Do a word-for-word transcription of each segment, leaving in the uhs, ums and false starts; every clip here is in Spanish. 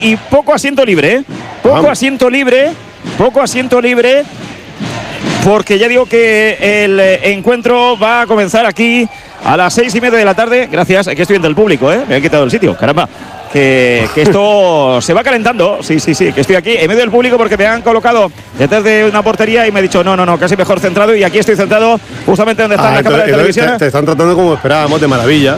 y poco asiento libre, ¿eh? Poco Vamos. asiento libre, poco asiento libre, porque ya digo que el encuentro va a comenzar aquí a las seis y media de la tarde. Gracias, aquí estoy viendo el público, ¿eh? Me he quitado el sitio, caramba. Que, que esto se va calentando, sí, sí, sí, que estoy aquí en medio del público porque me han colocado detrás de una portería y me he dicho, no, no, no, casi mejor centrado, y aquí estoy centrado justamente donde está ah, la cámara de televisión. Te, te están tratando como esperábamos, de maravilla.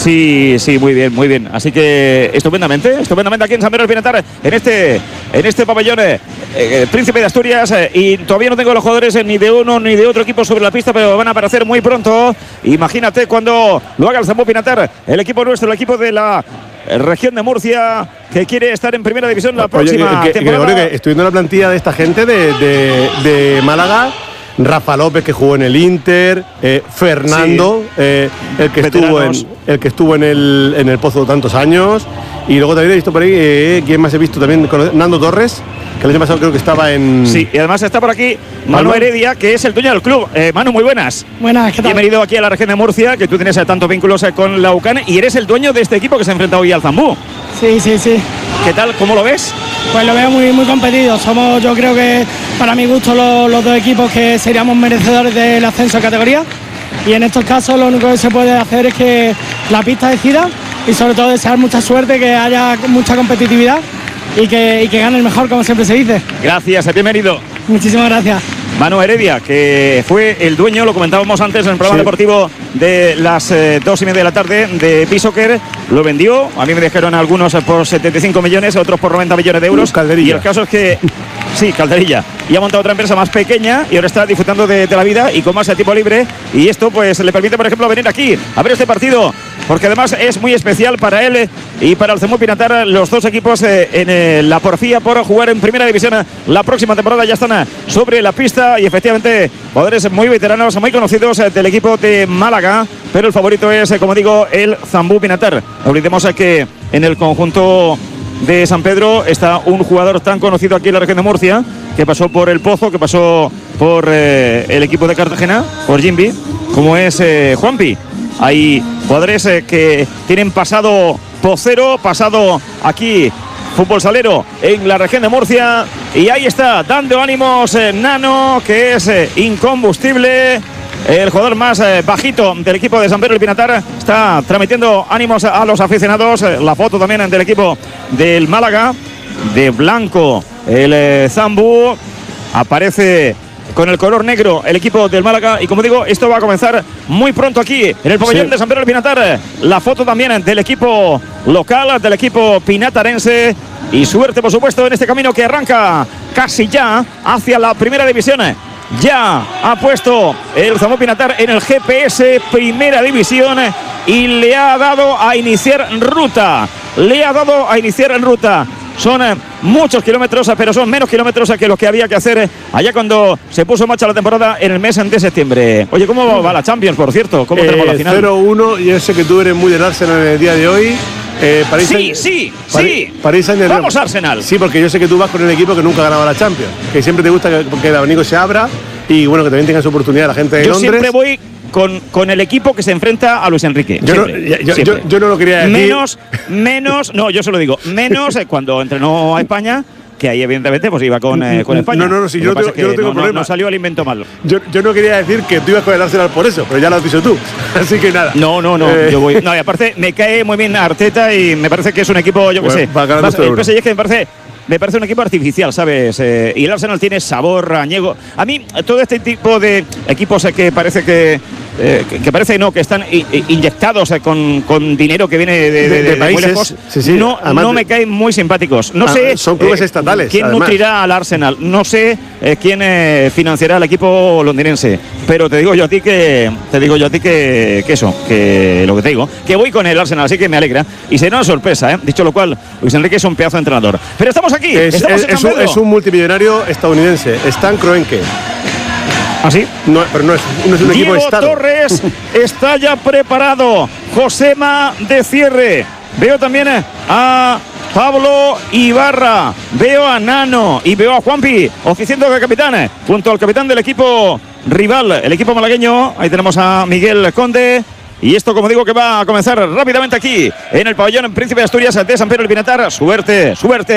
Sí, sí, muy bien, muy bien. Así que estupendamente, estupendamente aquí en San Pedro del Pinatar, en este, en este pabellón eh, eh, Príncipe de Asturias, eh, y todavía no tengo los jugadores eh, ni de uno ni de otro equipo sobre la pista, pero van a aparecer muy pronto. Imagínate cuando lo haga el Zambú Pinatar, el equipo nuestro, el equipo de la región de Murcia, que quiere estar en primera división la Oye, próxima que, que, temporada. Que, que estoy viendo la plantilla de esta gente de, de, de Málaga. Rafa López, que jugó en el Inter, eh, Fernando, sí. eh, el que estuvo en el que estuvo en el en el Pozo tantos años, y luego también he visto por ahí eh, quién más he visto también, Nando Torres, que el año pasado creo que estaba en... Sí, y además está por aquí Manu Heredia, que es el dueño del club. Eh, Manu, muy buenas. Buenas, ¿qué tal? Bienvenido aquí a la región de Murcia, que tú tienes eh, tantos vínculos eh, con la U C A N, y eres el dueño de este equipo que se ha enfrentado hoy al Zambú. Sí, sí, sí. ¿Qué tal? ¿Cómo lo ves? Pues lo veo muy, muy competido. Somos, yo creo que para mi gusto, los, los dos equipos que seríamos merecedores del ascenso de categoría. Y en estos casos lo único que se puede hacer es que la pista decida, y sobre todo desear mucha suerte, que haya mucha competitividad y que, y que gane el mejor, como siempre se dice. Gracias, bienvenido. Muchísimas gracias. Manu Heredia, que fue el dueño, lo comentábamos antes en el programa sí. deportivo de las eh, dos y media de la tarde, de P-Soccer. Lo vendió, a mí me dijeron algunos por setenta y cinco millones, otros por noventa millones de euros. Calderilla. Y el caso es que, sí, Calderilla, y ha montado otra empresa más pequeña y ahora está disfrutando de, de la vida y con más tiempo libre. Y esto pues le permite, por ejemplo, venir aquí a ver este partido, porque además es muy especial para él y para el Zambú Pinatar, los dos equipos eh, en eh, la porfía por jugar en primera división la próxima temporada. Ya están sobre la pista y efectivamente jugadores muy veteranos, muy conocidos eh, del equipo de Málaga, pero el favorito es, eh, como digo, el Zambú Pinatar. No olvidemos eh, que en el conjunto de San Pedro está un jugador tan conocido aquí en la región de Murcia, que pasó por el Pozo, que pasó por eh, el equipo de Cartagena, por Jimby, como es eh, Juanpi. Hay jugadores eh, que tienen pasado pocero, pasado aquí fútbol salero en la región de Murcia, y ahí está dando ánimos eh, Nano, que es eh, incombustible, el jugador más eh, bajito del equipo de San Pedro del Pinatar. Está transmitiendo ánimos a, a los aficionados. Eh, la foto también del equipo del Málaga, de blanco el eh, Zambú, aparece con el color negro el equipo del Málaga, y como digo, esto va a comenzar muy pronto aquí en el pabellón sí. de San Pedro del Pinatar. La foto también del equipo local, del equipo pinatarense, y suerte por supuesto en este camino que arranca casi ya hacia la primera división. Ya ha puesto el Zambú Pinatar en el G P S Primera División y le ha dado a iniciar ruta, le ha dado a iniciar en ruta. Son eh, muchos kilómetros, pero son menos kilómetros que los que había que hacer eh, allá cuando se puso en marcha la temporada en el mes de septiembre. Oye, ¿cómo va la Champions, por cierto? ¿Cómo tenemos eh, la final? cero uno, y yo sé que tú eres muy del Arsenal en el día de hoy. Eh, París sí, sí, París, sí. París Vamos Arsenal. Sí, porque yo sé que tú vas con el equipo que nunca ganaba la Champions, que siempre te gusta que, que el abanico se abra y bueno, que también tenga su oportunidad la gente de yo Londres. Yo siempre voy con, con el equipo que se enfrenta a Luis Enrique. Yo, siempre, no, yo, yo, yo no lo quería decir. Menos, menos, no, yo se lo digo, menos eh, cuando entrenó a España, que ahí evidentemente pues iba con, eh, con España. No, no, no, si yo no, tengo, yo no tengo no, problema. No, no salió el invento malo. Yo, yo no quería decir que tú ibas con el Arsenal por eso, pero ya lo has dicho tú. Así que nada. No, no, no, eh. yo voy. No, y aparte me cae muy bien Arteta y me parece que es un equipo, yo qué bueno, sé. Más, el P S G es que me parece, me parece un equipo artificial, ¿sabes? Eh, y el Arsenal tiene sabor añejo. A mí, todo este tipo de equipos eh, que parece que. Eh, que, que parece no que están i, inyectados eh, con, con dinero que viene de, de, de, de, de países, muy lejos, sí, sí. no, no me caen muy simpáticos. No ah, sé son clubes eh, estatales. ¿Quién además. nutrirá al Arsenal? No sé eh, quién eh, financiará al equipo londinense. Pero te digo yo a ti que te digo yo a ti que, que eso, que lo que te digo, que voy con el Arsenal, así que me alegra. Y será una sorpresa, ¿eh? Dicho lo cual, Luis Enrique es un pedazo de entrenador. Pero estamos aquí. Es, estamos es, es, un, es un multimillonario estadounidense, Stan Kroenke. ¿Ah, sí? No, pero no es, no es un Diego equipo de Estado. Torres está ya preparado. Josema de cierre. Veo también a Pablo Ibarra. Veo a Nano y veo a Juanpi oficiando de capitán junto al capitán del equipo rival, el equipo malagueño. Ahí tenemos a Miguel Conde. Y esto, como digo, que va a comenzar rápidamente aquí en el pabellón Príncipe de Asturias de San Pedro del Pinatar. Suerte, suerte.